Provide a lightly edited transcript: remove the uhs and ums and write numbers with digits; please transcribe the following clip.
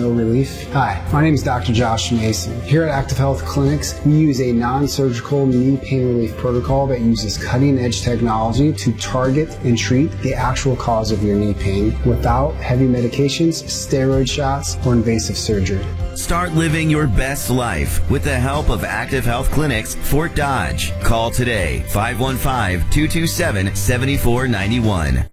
no relief? Hi, my name is Dr. Josh Mason. Here at Active Health Clinics, we use a non-surgical knee pain relief protocol that uses cutting-edge technology to target and treat the actual cause of your knee pain without heavy medications, steroid shots, or invasive surgery. Start living your best life with the help of Active Health Clinics, Fort Dodge. Call today, 515-227-7491.